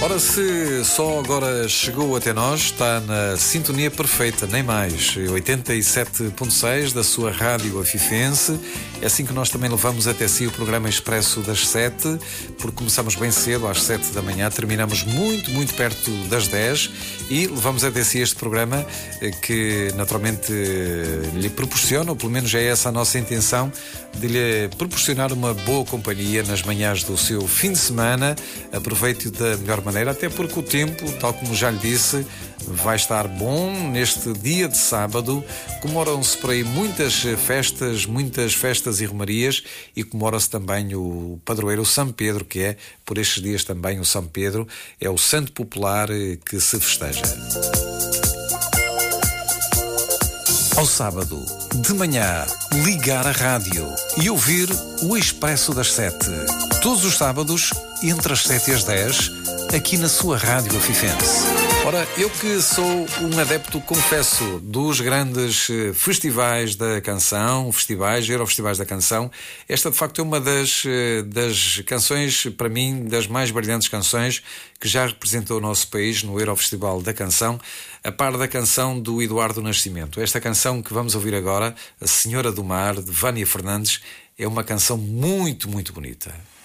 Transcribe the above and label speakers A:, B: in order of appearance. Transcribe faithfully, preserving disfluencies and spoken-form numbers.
A: Ora, se só agora chegou até nós, está na sintonia perfeita, nem mais. oitenta e sete ponto seis da sua rádio afifense. É assim que nós também levamos até si o programa Expresso das sete, porque começamos bem cedo, às sete da manhã, terminamos muito, muito perto das dez e levamos até si este programa que naturalmente lhe proporciona, ou pelo menos é essa a nossa intenção, de lhe proporcionar uma boa companhia nas manhãs do seu fim de semana. Aproveite-o da melhor maneira, até porque o tempo, tal como já lhe disse, vai estar bom neste dia de sábado. Comemoram-se por aí muitas festas, muitas festas e romarias, e comemora-se também o padroeiro São Pedro, que é, por estes dias também, o São Pedro, é o santo popular que se festeja. Ao sábado, de manhã, ligar a rádio e ouvir o Expresso das sete. Todos os sábados, entre as sete e as dez, aqui na sua rádio afifense. Ora, eu que sou um adepto, confesso, dos grandes festivais da canção, festivais, Eurofestivais da canção, esta de facto é uma das, das canções, para mim, das mais brilhantes canções que já representou o nosso país no Eurofestival da canção, a par da canção do Eduardo Nascimento. Esta canção que vamos ouvir agora, A Senhora do Mar, de Vânia Fernandes, é uma canção muito, muito bonita.